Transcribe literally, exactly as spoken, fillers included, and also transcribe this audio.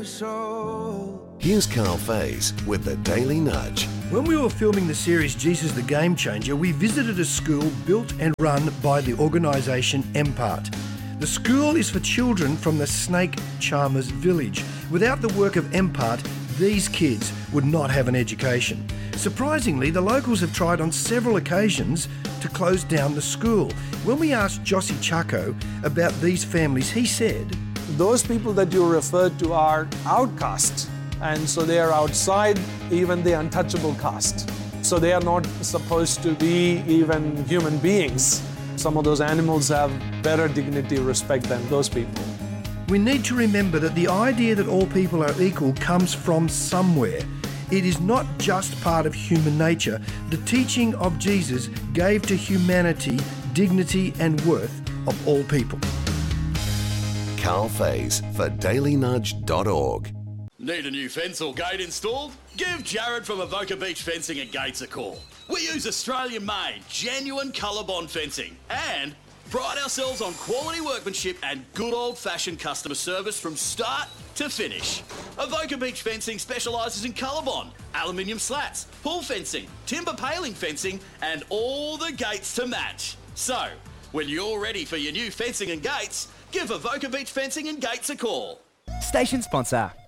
soul. Here's Carl Faze with the Daily Nudge. When we were filming the series Jesus the Game Changer, we visited a school built and run by the organisation M PART. The school is for children from the Snake Charmers village. Without the work of M PART, these kids would not have an education. Surprisingly, the locals have tried on several occasions to close down the school. When we asked Jossie Chaco about these families, he said, those people that you referred to are outcasts, and so they are outside even the untouchable caste. So they are not supposed to be even human beings. Some of those animals have better dignity, respect than those people. We need to remember that the idea that all people are equal comes from somewhere. It is not just part of human nature. The teaching of Jesus gave to humanity dignity and worth of all people. Carl Faze for daily nudge dot org. Need a new fence or gate installed? Give Jared from Avoca Beach Fencing and Gates a call. We use Australian-made, genuine ColourBond fencing and pride ourselves on quality workmanship and good old-fashioned customer service from start to finish. Avoca Beach Fencing specialises in ColourBond, aluminium slats, pool fencing, timber paling fencing and all the gates to match. So, when you're ready for your new fencing and gates, give Avoca Beach Fencing and Gates a call. Station sponsor.